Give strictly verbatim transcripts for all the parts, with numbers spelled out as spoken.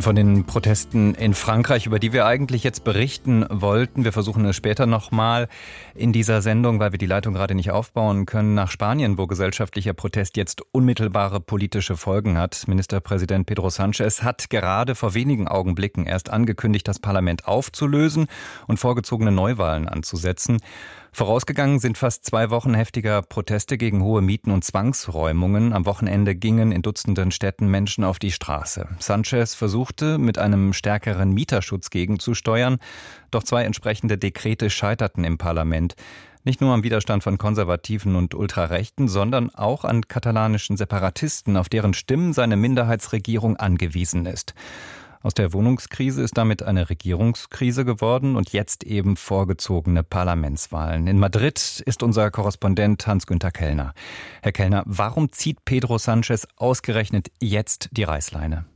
von den Protesten in Frankreich, über die wir eigentlich jetzt berichten wollten. Wir versuchen es später nochmal in dieser Sendung, weil wir die Leitung gerade nicht aufbauen können, nach Spanien, wo gesellschaftlicher Protest jetzt unmittelbare politische Folgen hat. Ministerpräsident Pedro Sánchez hat gerade vor wenigen Augenblicken erst angekündigt, das Parlament aufzulösen und vorgezogene Neuwahlen anzusetzen. Vorausgegangen sind fast zwei Wochen heftiger Proteste gegen hohe Mieten und Zwangsräumungen. Am Wochenende gingen in Dutzenden Städten Menschen auf die Straße. Sánchez versuchte, mit einem stärkeren Mieterschutz gegenzusteuern, doch zwei entsprechende Dekrete scheiterten im Parlament. Nicht nur am Widerstand von Konservativen und Ultrarechten, sondern auch an katalanischen Separatisten, auf deren Stimmen seine Minderheitsregierung angewiesen ist. Aus der Wohnungskrise ist damit eine Regierungskrise geworden und jetzt eben vorgezogene Parlamentswahlen. In Madrid ist unser Korrespondent Hans-Günther Kellner. Herr Kellner, warum zieht Pedro Sánchez ausgerechnet jetzt die Reißleine?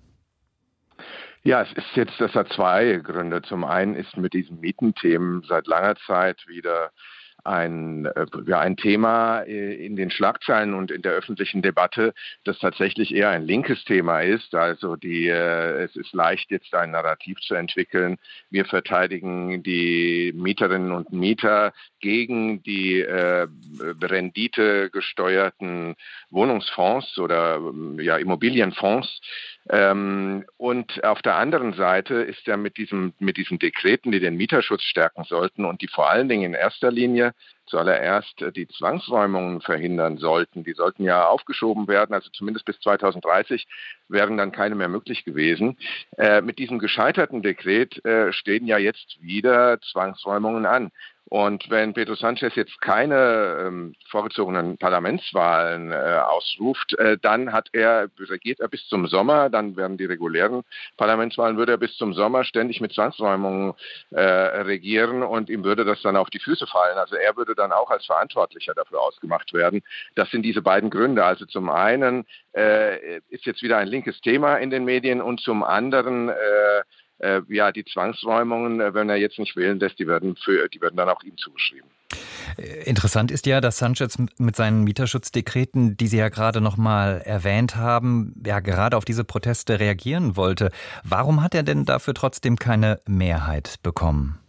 Ja, es ist jetzt, das hat zwei Gründe. Zum einen ist mit diesen Mietenthemen seit langer Zeit wieder ein, ja, ein Thema in den Schlagzeilen und in der öffentlichen Debatte, das tatsächlich eher ein linkes Thema ist. Also die, es ist leicht, jetzt ein Narrativ zu entwickeln. Wir verteidigen die Mieterinnen und Mieter gegen die äh, renditegesteuerten Wohnungsfonds oder ja, Immobilienfonds. Ähm, und auf der anderen Seite ist er mit diesem, mit diesen Dekreten, die den Mieterschutz stärken sollten und die vor allen Dingen in erster Linie zuallererst die Zwangsräumungen verhindern sollten. Die sollten ja aufgeschoben werden, also zumindest bis zweitausenddreißig wären dann keine mehr möglich gewesen. Äh, mit diesem gescheiterten Dekret äh, stehen ja jetzt wieder Zwangsräumungen an. Und wenn Pedro Sánchez jetzt keine ähm, vorgezogenen Parlamentswahlen äh, ausruft, äh, dann hat er, regiert er bis zum Sommer, dann werden die regulären Parlamentswahlen, würde er bis zum Sommer ständig mit Zwangsräumungen äh, regieren und ihm würde das dann auf die Füße fallen. Also er würde dann auch als Verantwortlicher dafür ausgemacht werden. Das sind diese beiden Gründe. Also zum einen äh, ist jetzt wieder ein linkes Thema in den Medien und zum anderen äh, Äh, ja, die Zwangsräumungen, äh, wenn er jetzt nicht wählen lässt, die werden, für, die werden dann auch ihm zugeschrieben. Interessant ist ja, dass Sánchez mit seinen Mieterschutzdekreten, die Sie ja gerade noch mal erwähnt haben, ja gerade auf diese Proteste reagieren wollte. Warum hat er denn dafür trotzdem keine Mehrheit bekommen?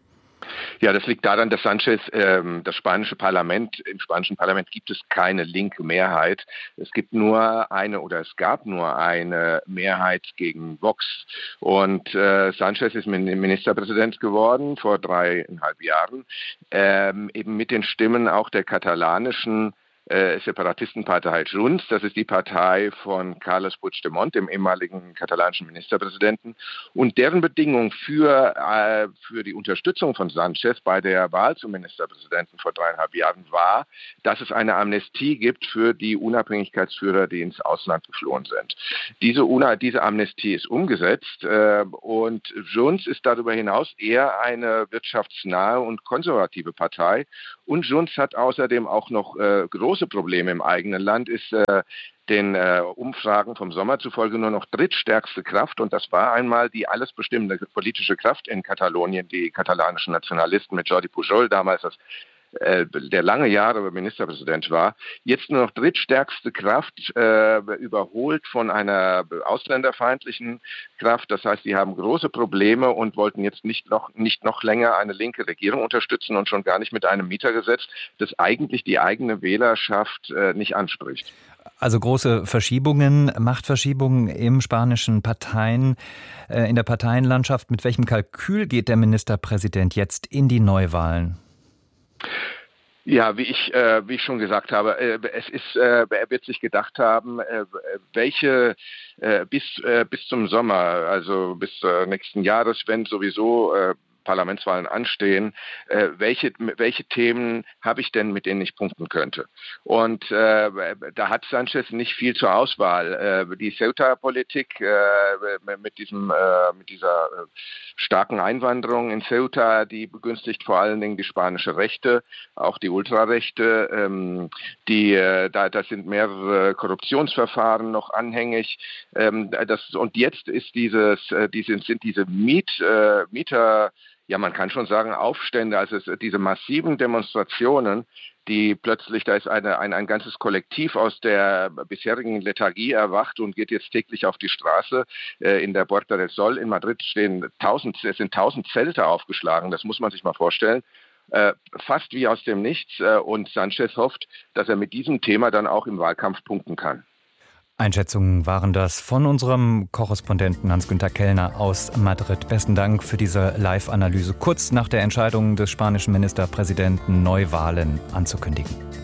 Ja, das liegt daran, dass Sánchez, ähm, das spanische Parlament, im spanischen Parlament gibt es keine linke Mehrheit. Es gibt nur eine oder es gab nur eine Mehrheit gegen Vox. Und äh, Sánchez ist Ministerpräsident geworden vor dreieinhalb Jahren, ähm, eben mit den Stimmen auch der katalanischen Äh, Separatistenpartei Junts, das ist die Partei von Carles Puigdemont, dem ehemaligen katalanischen Ministerpräsidenten. Und deren Bedingung für, äh, für die Unterstützung von Sánchez bei der Wahl zum Ministerpräsidenten vor dreieinhalb Jahren war, dass es eine Amnestie gibt für die Unabhängigkeitsführer, die ins Ausland geflohen sind. Diese, Una, diese Amnestie ist umgesetzt äh, und Junts ist darüber hinaus eher eine wirtschaftsnahe und konservative Partei. Und Junts hat außerdem auch noch äh, große Probleme im eigenen Land, ist äh, den äh, Umfragen vom Sommer zufolge nur noch drittstärkste Kraft. Und das war einmal die alles bestimmende politische Kraft in Katalonien, die katalanischen Nationalisten mit Jordi Pujol damals als äh, der lange Jahre Ministerpräsident war, jetzt nur noch drittstärkste Kraft, äh, überholt von einer ausländerfeindlichen Kraft. Das heißt, sie haben große Probleme und wollten jetzt nicht noch, nicht noch länger eine linke Regierung unterstützen und schon gar nicht mit einem Mietergesetz, das eigentlich die eigene Wählerschaft äh, nicht anspricht. Also große Verschiebungen, Machtverschiebungen im spanischen Parteien, äh, in der Parteienlandschaft. Mit welchem Kalkül geht der Ministerpräsident jetzt in die Neuwahlen? Ja, wie ich, äh, wie ich schon gesagt habe, äh, es ist, äh, er wird sich gedacht haben, äh, welche äh, bis, äh, bis zum Sommer, also bis äh, nächsten Jahres, wenn sowieso äh, Parlamentswahlen anstehen, äh, welche, welche Themen habe ich denn, mit denen ich punkten könnte? Und äh, da hat Sánchez nicht viel zur Auswahl. Äh, die Ceuta-Politik äh, mit diesem, äh, mit dieser äh, starken Einwanderung in Ceuta, die begünstigt vor allen Dingen die spanische Rechte, auch die Ultrarechte. Ähm, die, äh, da, da sind mehrere Korruptionsverfahren noch anhängig. Ähm, das, und jetzt ist dieses, äh, diese, sind diese Miet, äh, Mieter ja, man kann schon sagen, Aufstände, also es, diese massiven Demonstrationen, die plötzlich, da ist eine, ein, ein ganzes Kollektiv aus der bisherigen Lethargie erwacht und geht jetzt täglich auf die Straße. Äh, in der Puerta del Sol in Madrid stehen tausend, es sind tausend Zelte aufgeschlagen, das muss man sich mal vorstellen. Äh, fast wie aus dem Nichts. Äh, und Sanchez hofft, dass er mit diesem Thema dann auch im Wahlkampf punkten kann. Einschätzungen waren das von unserem Korrespondenten Hans-Günther Kellner aus Madrid. Besten Dank für diese Live-Analyse kurz nach der Entscheidung des spanischen Ministerpräsidenten, Neuwahlen anzukündigen.